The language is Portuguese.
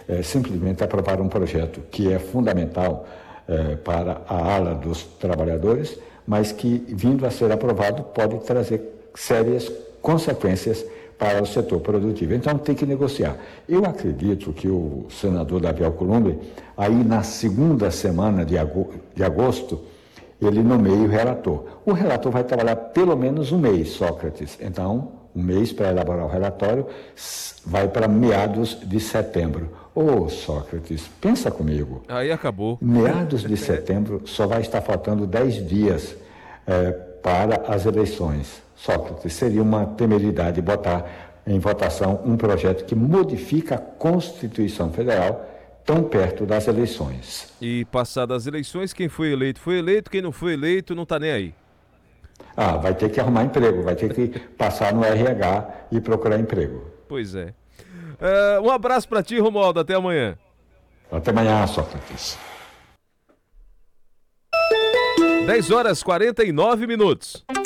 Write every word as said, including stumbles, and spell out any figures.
é, simplesmente aprovar um projeto que é fundamental é, para a ala dos trabalhadores, mas que, vindo a ser aprovado, pode trazer sérias consequências para o setor produtivo. Então, tem que negociar. Eu acredito que o senador Davi Alcolumbre, aí na segunda semana de agosto, ele nomeia o relator. O relator vai trabalhar pelo menos um mês, Sócrates. Então, um mês para elaborar o relatório, vai para meados de setembro. Ô, oh, Sócrates, pensa comigo. Aí acabou. Meados de setembro, só vai estar faltando dez dias é, para as eleições. Sócrates, seria uma temeridade botar em votação um projeto que modifica a Constituição Federal tão perto das eleições. E passadas as eleições, quem foi eleito foi eleito, quem não foi eleito não está nem aí. Ah, vai ter que arrumar emprego, vai ter que passar no R H e procurar emprego. Pois é. Uh, um abraço para ti, Romualdo, até amanhã. Até amanhã, Sócrates. dez horas e quarenta e nove minutos.